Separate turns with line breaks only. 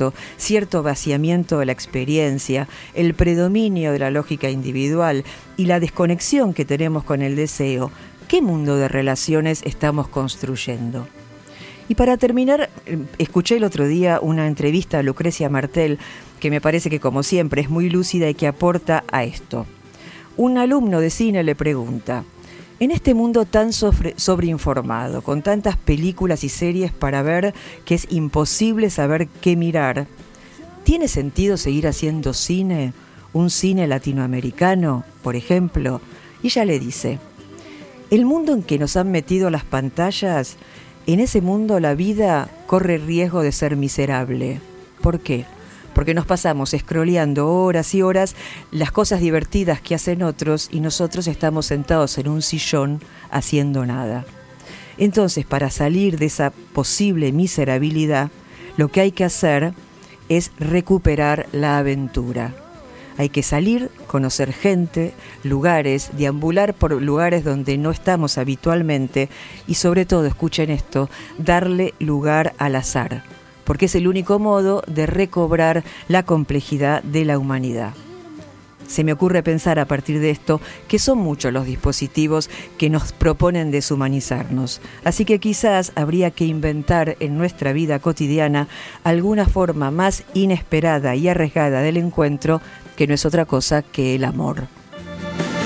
esto, cierto vaciamiento de la experiencia, el predominio de la lógica individual y la desconexión que tenemos con el deseo, ¿qué mundo de relaciones estamos construyendo? Y para terminar, escuché el otro día una entrevista a Lucrecia Martel, que me parece que como siempre es muy lúcida y que aporta a esto. Un alumno de cine le pregunta: en este mundo tan sobreinformado, con tantas películas y series para ver que es imposible saber qué mirar, ¿tiene sentido seguir haciendo cine? ¿Un cine latinoamericano, por ejemplo? Y ella le dice: el mundo en que nos han metido las pantallas, en ese mundo la vida corre riesgo de ser miserable. ¿Por qué? Porque nos pasamos scrolleando horas y horas las cosas divertidas que hacen otros y nosotros estamos sentados en un sillón haciendo nada. Entonces, para salir de esa posible miserabilidad, lo que hay que hacer es recuperar la aventura. Hay que salir, conocer gente, lugares, deambular por lugares donde no estamos habitualmente y sobre todo, escuchen esto, darle lugar al azar, porque es el único modo de recobrar la complejidad de la humanidad. Se me ocurre pensar a partir de esto que son muchos los dispositivos que nos proponen deshumanizarnos. Así que quizás habría que inventar en nuestra vida cotidiana alguna forma más inesperada y arriesgada del encuentro, que no es otra cosa que el amor.